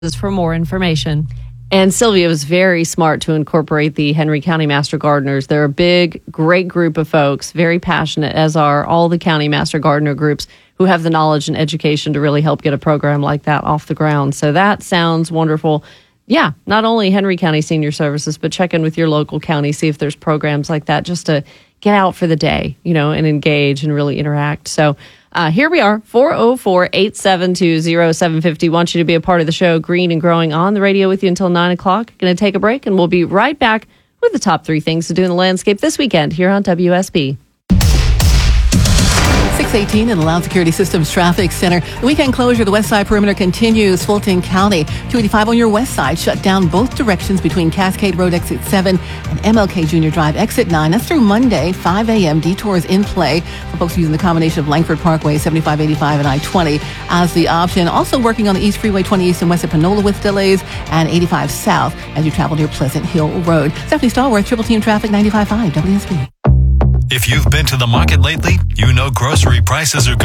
for more information. And Sylvia was very smart to incorporate the Henry County Master Gardeners. They're a big, great group of folks, very passionate, as are all the County Master Gardener groups who have the knowledge and education to really help get a program like that off the ground. So that sounds wonderful. Yeah, not only Henry County Senior Services, but check in with your local county, see if there's programs like that just to get out for the day, and engage and really interact. So here we are, 404-872-0750. Want you to be a part of the show, Green and Growing, on the radio with you until 9 o'clock. Going to take a break, and we'll be right back with the top 3 things to do in the landscape this weekend here on WSB. 618 in the Loud Security Systems Traffic Center. The weekend closure of the West Side Perimeter continues. Fulton County, 285 on your west side, shut down both directions between Cascade Road Exit 7 and MLK Junior Drive Exit 9. That's through Monday, 5 a.m. Detours in play for folks using the combination of Langford Parkway, 7585, and I-20 as the option. Also working on the East Freeway 20 East and west of Panola with delays, and 85 South as you travel near Pleasant Hill Road. Stephanie Stallworth, Triple Team Traffic, 95.5 WSB. If you've been to the market lately, you know grocery prices are